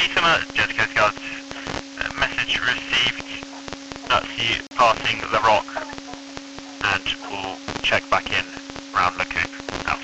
Peter, Jet Coast Guards, message received. That's you passing the rock, and we'll check back in around Le Coupe.